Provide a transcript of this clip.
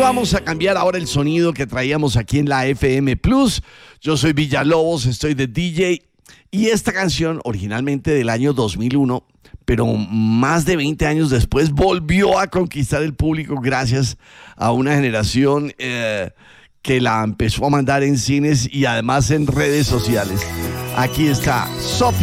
vamos a cambiar ahora el sonido que traíamos aquí en la FM Plus. Yo soy Villalobos, estoy de DJ y esta canción originalmente del año 2001, pero más de 20 años después volvió a conquistar el público gracias a una generación que la empezó a mandar en cines y además en redes sociales. Aquí está Sophie.